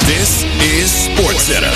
This is SportsCenter.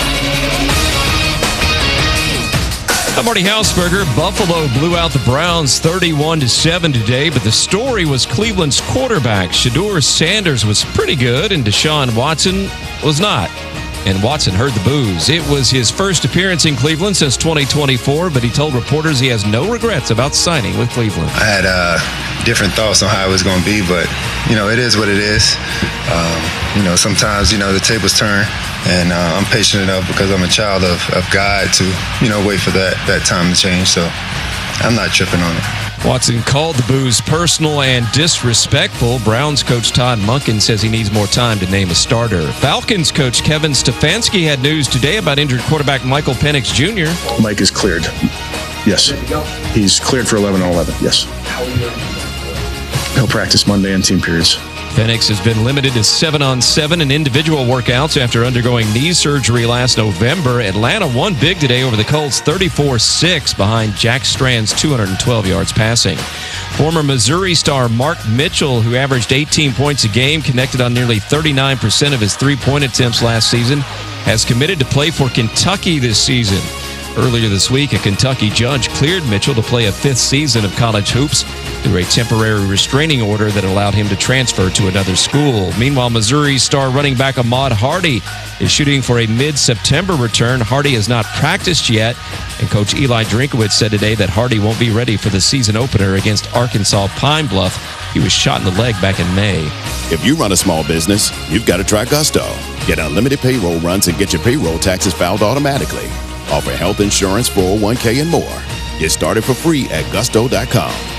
I'm Marty Hausberger. Buffalo blew out the Browns 31-7 today, but the story was Cleveland's quarterback. Shedeur Sanders was pretty good, and Deshaun Watson was not. And Watson heard the boos. It was his first appearance in Cleveland since 2024, but he told reporters he has no regrets about signing with Cleveland. I had different thoughts on how it was going to be, but, it is what it is. Sometimes, the tables turn, and I'm patient enough because I'm a child of God to, wait for that time to change. So I'm not tripping on it. Watson called the boos personal and disrespectful. Browns coach Todd Monken says he needs more time to name a starter. Falcons coach Kevin Stefanski had news today about injured quarterback Michael Penix Jr. Mike is cleared. Yes. He's cleared for 11-on-11. Yes. He'll practice Monday in team periods. Penix has been limited to 7-on-7 and individual workouts after undergoing knee surgery last November. Atlanta won big today over the Colts 34-6 behind Jack Strand's 212 yards passing. Former Missouri star Mark Mitchell, who averaged 18 points a game, connected on nearly 39% of his three-point attempts last season, has committed to play for Kentucky this season. Earlier this week, a Kentucky judge cleared Mitchell to play a fifth season of college hoops through a temporary restraining order that allowed him to transfer to another school. Meanwhile, Missouri star running back Ahmad Hardy is shooting for a mid-September return. Hardy has not practiced yet, and Coach Eli Drinkowitz said today that Hardy won't be ready for the season opener against Arkansas Pine Bluff. He was shot in the leg back in May. If you run a small business, you've got to try Gusto. Get unlimited payroll runs and get your payroll taxes filed automatically. Offer health insurance, 401k, and more. Get started for free at gusto.com.